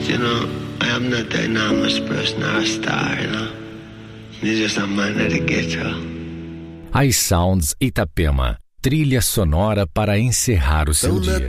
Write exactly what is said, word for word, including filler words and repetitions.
you know, I am not an enormous person or a star, you know. He's just a man at the ghetto. iSounds Itapema, trilha sonora para encerrar o seu dia.